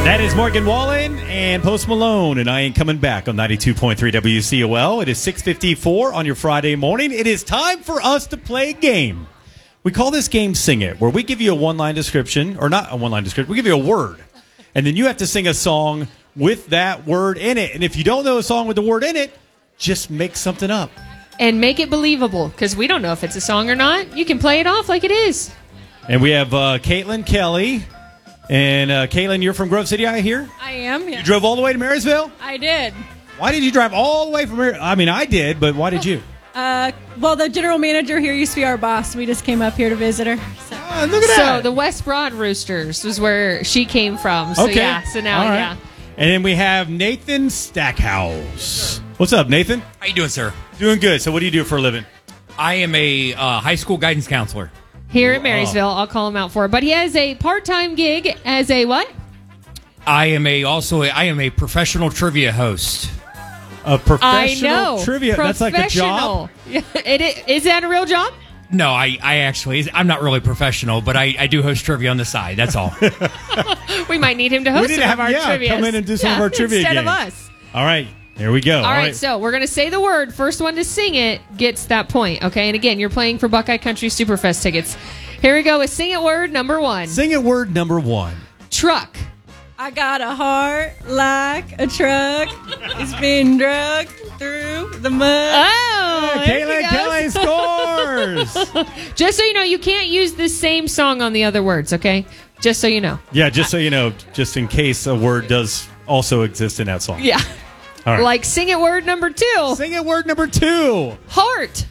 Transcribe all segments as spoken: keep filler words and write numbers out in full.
That is Morgan Wallen and Post Malone, and I Ain't Coming Back on ninety-two point three W C O L. It is six fifty-four on your Friday morning. It is time for us to play a game. We call this game Sing It, where we give you a one-line description, or not a one-line description, we give you a word, and then you have to sing a song with that word in it. And if you don't know a song with the word in it, just make something up. And make it believable, because we don't know if it's a song or not. You can play it off like it is. And we have uh, Caitlin Kelly. And, uh, Caitlin, you're from Grove City, I hear? I am, yes. You drove all the way to Marysville? I did. Why did you drive all the way from Marysville? I mean, I did, but why did you? Uh, well, the general manager here used to be our boss. We just came up here to visit her. So, oh, look at that. So the West Broad Roosters was where she came from. So, okay. yeah. So now, all right. yeah. And then we have Nathan Stackhouse. What's up, Nathan? How you doing, sir? Doing good. So what do you do for a living? I am a uh, high school guidance counselor. Here at Marysville, I'll call him out for it. But he has a part-time gig as a what? I am a also a, I am a professional trivia host. A professional I know. trivia. That's like a job? it, it, is that a real job? No, I, I actually I'm not really professional, but I, I do host trivia on the side. That's all. We might need him to host we need some to have, of our yeah, trivia. Come in and do some yeah, of our trivia instead games. of us. All right. Here we go. All, All right, right, so we're going to say the word. First one to sing it gets that point, okay? And again, you're playing for Buckeye Country Superfest tickets. Here we go with Sing It word number one. Sing it word number one. Truck. I got a heart like a truck. It's been drugged through the mud. Oh, Caitlin Kelly scores. Just so you know, you can't use the same song on the other words, okay? Just so you know. Yeah, just so you know, just in case a word does also exist in that song. Yeah. All right. Like Sing It word number two. Sing it word number two. Heart.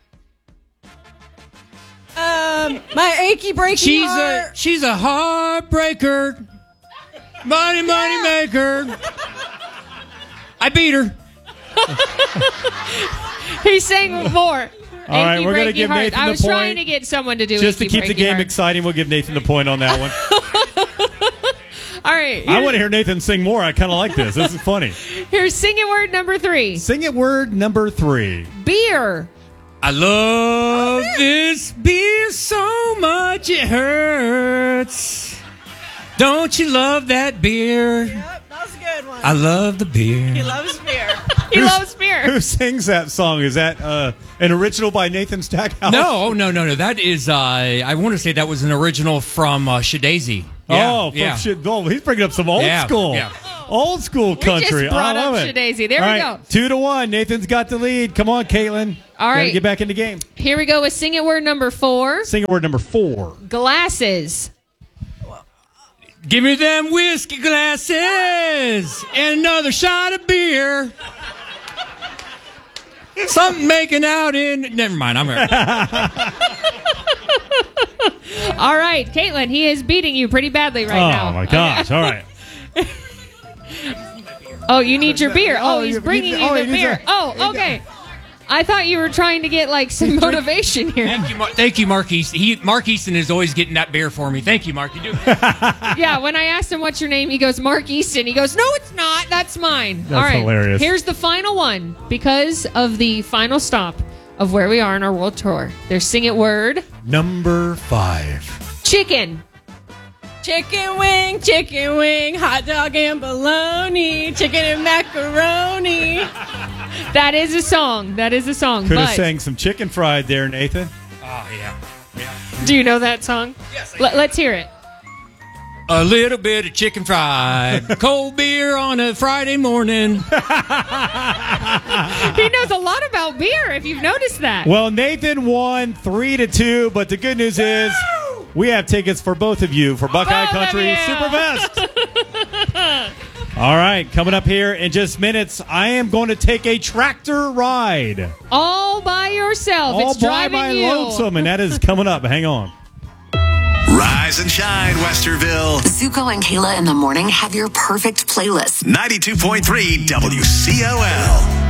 Um, my achy breaky She's heart. a she's a heartbreaker, money money maker. I beat her. He sang more. All right, we're going to give heart. Nathan I the was point. trying to get someone to do Just to achy keep the breaky game heart. exciting, we'll give Nathan the point on that one. All right. I want to hear Nathan sing more. I kind of like this. This is funny. Here's Sing It word number three. Sing it word number three. Beer. I love this beer so much it hurts. Don't you love that beer? Yep, that's a good one. I love the beer. He loves beer. He loves beer. Who sings that song? Is that uh, an original by Nathan Stackhouse? No, no, no, no. That is, uh, I want to say that was an original from uh, Shadazy. Yeah, oh, from yeah. shit. Oh, he's bringing up some old Yeah, school. yeah. Old school country. just brought I love up it. Shadazy. There All we right, go. Two to one. Nathan's got the lead. Come on, Caitlin. All Gotta right. get back in the game. Here we go with Sing It word number four. Sing it word number four. Glasses. Give me them whiskey glasses and another shot of beer. Something making out in. Never mind. I'm right. All right, Caitlin, he is beating you pretty badly right oh, now. Oh, my gosh. All right. Oh, you need your beer. Oh, Oh, he's you- bringing you- you oh, the he needs beer. a- Oh, okay. I thought you were trying to get like some motivation here. Thank you, Mar- thank you, Mark Easton. He, Mark Easton is always getting that beer for me. Thank you, Mark. You do. Yeah, when I asked him what's your name, he goes, Mark Easton. He goes, no, it's not. That's mine. That's All right. hilarious. Here's the final one because of the final stop of where we are in our world tour. There's Sing It word. Number five. Chicken. Chicken wing, chicken wing, hot dog and bologna, chicken and macaroni. That is a song. That is a song. Could have but sang some chicken fried there, Nathan. Oh, yeah. yeah. do you know that song? Yes, I Let, let's hear it. A little bit of chicken fried, cold beer on a Friday morning. He knows a lot about beer, if you've noticed that. Well, Nathan won three to two, but the good news is we have tickets for both of you for Buckeye Both of Country you. Superfest. All right, coming up here in just minutes, I am going to take a tractor ride. All by yourself. All it's by driving my you. lonesome, and that is coming up. Hang on. Rise and shine, Westerville. Zuko and Kayla in the morning have your perfect playlist. ninety-two point three W C O L.